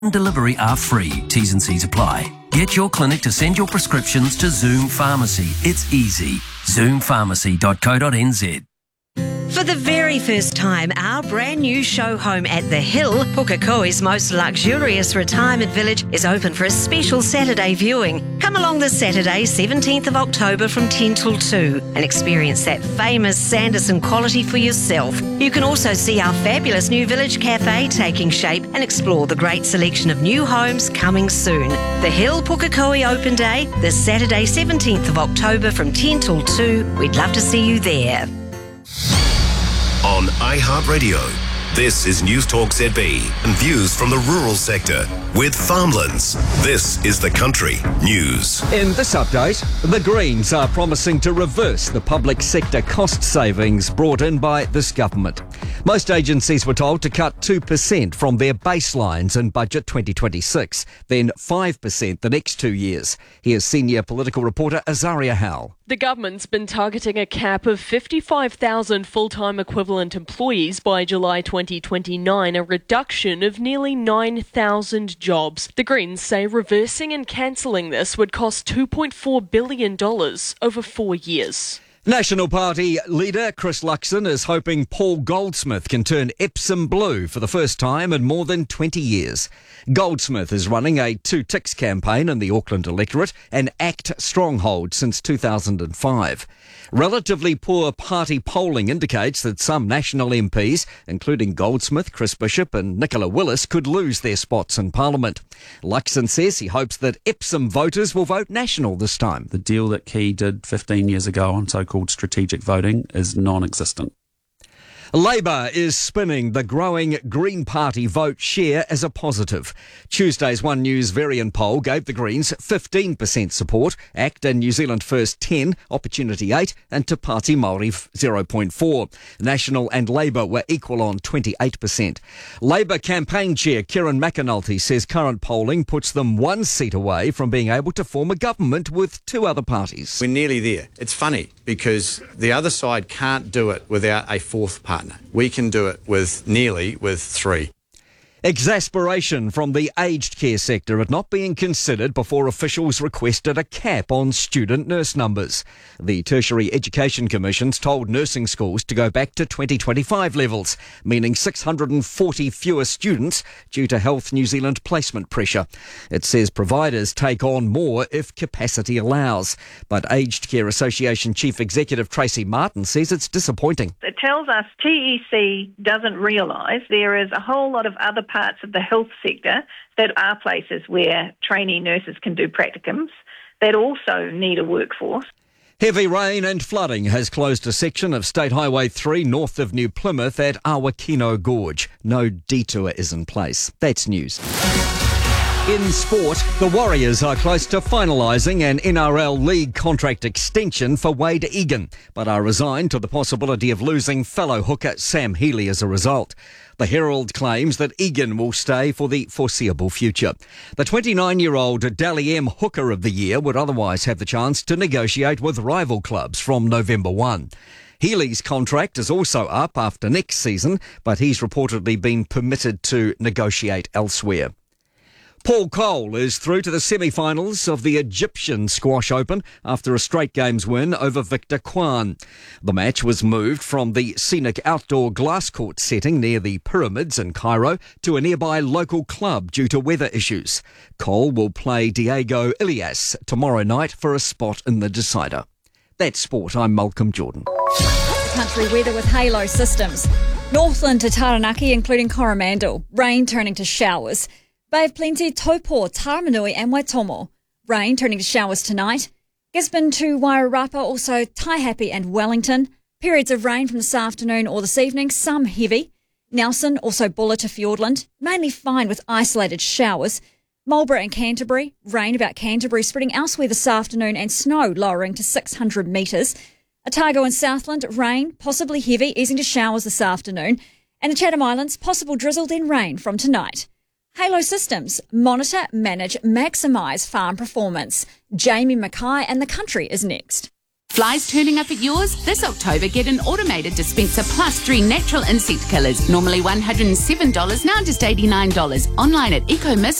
Delivery are free. T's and C's apply. Get your clinic to send your prescriptions to Zoom Pharmacy. It's easy. zoompharmacy.co.nz. For the very first time, our brand new show home at The Hill, Pukekohe's most luxurious retirement village, is open for a special Saturday viewing. Come along this Saturday, 17th of October from 10 till 2 and experience that famous Sanderson quality for yourself. You can also see our fabulous new village cafe taking shape and explore the great selection of new homes coming soon. The Hill Pukekohe Open Day, this Saturday, 17th of October from 10 till 2. We'd love to see you there. On iHeartRadio, this is News Talk ZB and views from the rural sector with Farmlands. This is the Country News. In this update, the Greens are promising to reverse the public sector cost savings brought in by this government. Most agencies were told to cut 2% from their baselines in Budget 2026, then 5% the next 2 years. Here's senior political reporter Azaria Howell. The government's been targeting a cap of 55,000 full-time equivalent employees by July 2029, a reduction of nearly 9,000 jobs. The Greens say reversing and cancelling this would cost $2.4 billion over 4 years. National Party leader Chris Luxon is hoping Paul Goldsmith can turn Epsom blue for the first time in more than 20 years. Goldsmith is running a 2 ticks campaign in the Auckland electorate and ACT stronghold since 2005. Relatively poor party polling indicates that some national MPs, including Goldsmith, Chris Bishop and Nicola Willis, could lose their spots in Parliament. Luxon says he hopes that Epsom voters will vote National this time. The deal that Key did 15 years ago on so-called strategic voting is non-existent. Labour is spinning the growing Green Party vote share as a positive. Tuesday's One News variant poll gave the Greens 15% support, ACT and New Zealand First 10, Opportunity 8 and Te Pāti Māori 0.4. National and Labour were equal on 28%. Labour campaign chair Kieran McAnulty says current polling puts them 1 seat away from being able to form a government with 2 other parties. We're nearly there. It's funny because the other side can't do it without a fourth partner. We can do it with 3. Exasperation from the aged care sector at not being considered before officials requested a cap on student nurse numbers. The Tertiary Education Commission's told nursing schools to go back to 2025 levels, meaning 640 fewer students due to Health New Zealand placement pressure. It says providers take on more if capacity allows. But Aged Care Association Chief Executive Tracy Martin says it's disappointing. It tells us TEC doesn't realise there is a whole lot of other parts of the health sector that are places where trainee nurses can do practicums that also need a workforce. Heavy rain and flooding has closed a section of State Highway 3 north of New Plymouth at Awakino Gorge. No detour is in place. That's news. In sport, the Warriors are close to finalising an NRL League contract extension for Wade Egan, but are resigned to the possibility of losing fellow hooker Sam Healy as a result. The Herald claims that Egan will stay for the foreseeable future. The 29-year-old Dally M Hooker of the Year would otherwise have the chance to negotiate with rival clubs from November 1. Healy's contract is also up after next season, but he's reportedly been permitted to negotiate elsewhere. Paul Cole is through to the semi-finals of the Egyptian Squash Open after a straight games win over Victor Kwan. The match was moved from the scenic outdoor glass court setting near the pyramids in Cairo to a nearby local club due to weather issues. Cole will play Diego Ilias tomorrow night for a spot in the decider. That's sport. I'm Malcolm Jordan. Country weather with Halo Systems. Northland to Taranaki, including Coromandel. Rain turning to showers. Bay of Plenty, Taupo, Taramanui and Waitomo. Rain turning to showers tonight. Gisborne to Wairarapa, also Taihape and Wellington. Periods of rain from this afternoon or this evening, some heavy. Nelson, also Buller to Fiordland, mainly fine with isolated showers. Marlborough and Canterbury, rain about Canterbury spreading elsewhere this afternoon and snow lowering to 600 metres. Otago and Southland, rain, possibly heavy, easing to showers this afternoon. And the Chatham Islands, possible drizzle then rain from tonight. Halo Systems, monitor, manage, maximise farm performance. Jamie Mackay and the Country is next. Flies turning up at yours? This October, get an automated dispenser plus 3 natural insect killers. Normally $107, now just $89. Online at ecomist